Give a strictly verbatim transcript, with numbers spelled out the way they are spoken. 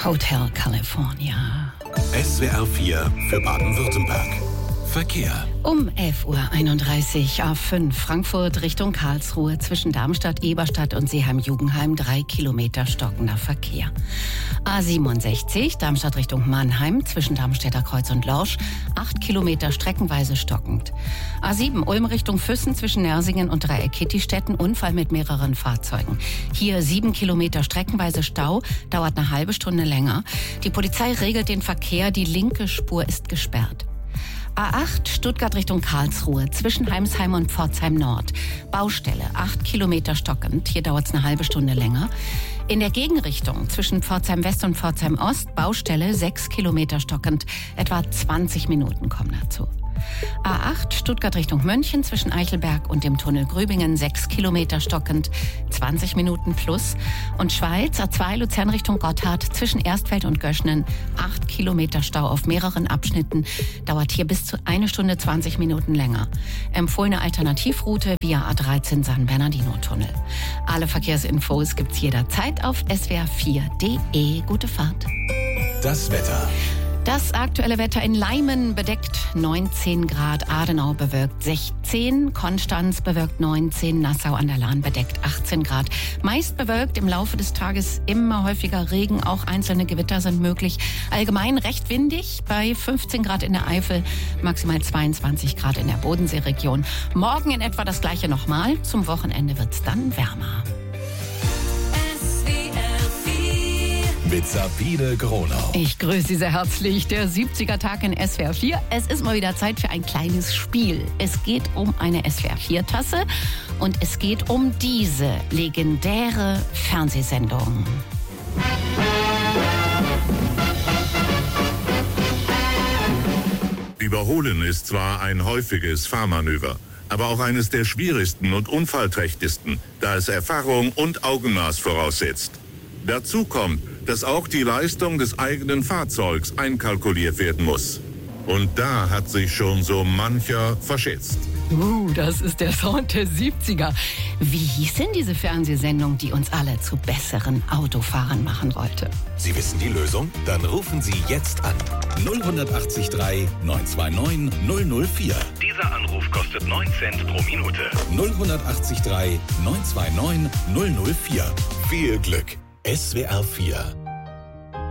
Hotel California. S W R vier für Baden-Württemberg. Verkehr. Um elf Uhr einunddreißig A fünf Frankfurt Richtung Karlsruhe zwischen Darmstadt, Eberstadt und Seeheim-Jugenheim drei Kilometer stockender Verkehr. A siebenundsechzig Darmstadt Richtung Mannheim zwischen Darmstädter Kreuz und Lorsch acht Kilometer streckenweise stockend. A sieben Ulm Richtung Füssen zwischen Nersingen und Dreieck-Kittistetten Unfall mit mehreren Fahrzeugen. Hier sieben Kilometer streckenweise Stau, dauert eine halbe Stunde länger. Die Polizei regelt den Verkehr, die linke Spur ist gesperrt. A acht Stuttgart Richtung Karlsruhe zwischen Heimsheim und Pforzheim Nord. Baustelle, acht Kilometer stockend. Hier dauert es eine halbe Stunde länger. In der Gegenrichtung zwischen Pforzheim West und Pforzheim Ost, Baustelle, sechs Kilometer stockend. Etwa zwanzig Minuten kommen dazu. A acht Stuttgart Richtung München zwischen Eichelberg und dem Tunnel Grübingen, sechs Kilometer stockend, zwanzig Minuten plus. Und Schweiz A zwei Luzern Richtung Gotthard zwischen Erstfeld und Göschnen, acht Kilometer Stau auf mehreren Abschnitten, dauert hier bis zu eine Stunde zwanzig Minuten länger. Empfohlene Alternativroute via A dreizehn San Bernardino Tunnel. Alle Verkehrsinfos gibt's jederzeit auf S W R vier Punkt de. Gute Fahrt. Das Wetter. Das aktuelle Wetter in Leimen bedeckt neunzehn Grad, Adenau bewölkt sechzehn, Konstanz bewölkt neunzehn, Nassau an der Lahn bedeckt achtzehn Grad. Meist bewölkt, im Laufe des Tages immer häufiger Regen, auch einzelne Gewitter sind möglich. Allgemein recht windig, bei fünfzehn Grad in der Eifel, maximal zweiundzwanzig Grad in der Bodenseeregion. Morgen in etwa das gleiche nochmal, zum Wochenende wird's dann wärmer. Mit Sabine Gronau. Ich grüße Sie sehr herzlich. Der siebziger Tag in S W R vier. Es ist mal wieder Zeit für ein kleines Spiel. Es geht um eine S W R vier Tasse und es geht um diese legendäre Fernsehsendung. Überholen ist zwar ein häufiges Fahrmanöver, aber auch eines der schwierigsten und unfallträchtigsten, da es Erfahrung und Augenmaß voraussetzt. Dazu kommt, dass auch die Leistung des eigenen Fahrzeugs einkalkuliert werden muss. Und da hat sich schon so mancher verschätzt. Uh, das ist der Sound der siebziger. Wie hieß denn diese Fernsehsendung, die uns alle zu besseren Autofahrern machen wollte? Sie wissen die Lösung? Dann rufen Sie jetzt an. null acht drei neun zwei neun null null vier. Dieser Anruf kostet neun Cent pro Minute. null acht drei neun zwei neun null null vier. Viel Glück. S W R vier